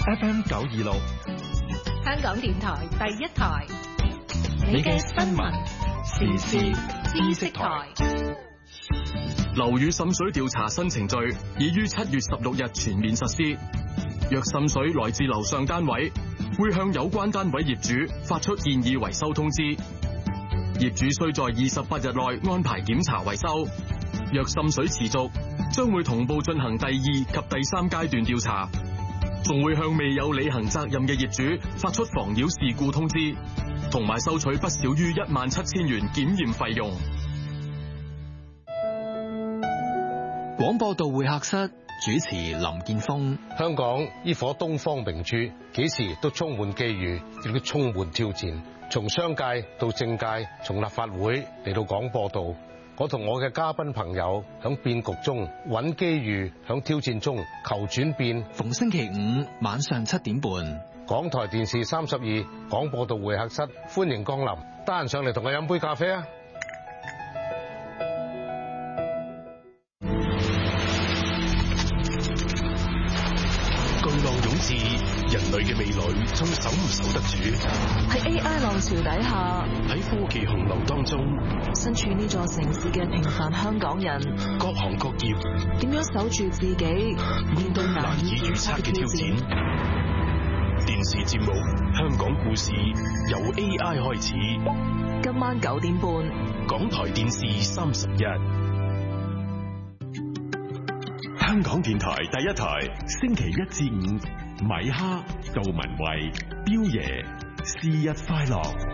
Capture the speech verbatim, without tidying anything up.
F M 九二六， 香港電台第一台， 你嘅新聞時事知識台。 樓宇滲水調查新程序已於七月十六日全面實施。若滲水來自樓上單位，會向有關單位業主發出建議維修通知。業主需在二十八日內安排檢查維修。若滲水持續，將會同步進行第二及第三階段調查，仲會向未有履行責任嘅業主發出妨擾事故通知，同埋收取不少於一萬七千元檢驗費用。 廣播道會客室主持林建峰。 香港呢顆東方明珠，幾時都充滿機遇，亦都充滿挑戰。從商界到政界，從立法會嚟到廣播道，我同我嘅嘉賓朋友響變局中揾機遇，響挑戰中求轉變。 逢星期五晚上七點半， 港台電視三十二廣播道會客室，歡迎光臨。得閒上嚟同我飲杯咖啡啊！ 巨浪湧至，人類嘅未來仲守唔守得住？ 喺 A I 浪潮底下， 喺科技洪流當中， 身處呢座城市嘅平凡香港人， 各行各業點樣守住自己，面對難以預測嘅挑戰？ 電視節目《香港故事》由 A I 開始， 今晚九點半， 港台電視三十一。香港電台第一台，星期一至五，米哈、杜文慧、彪爺，生日快樂。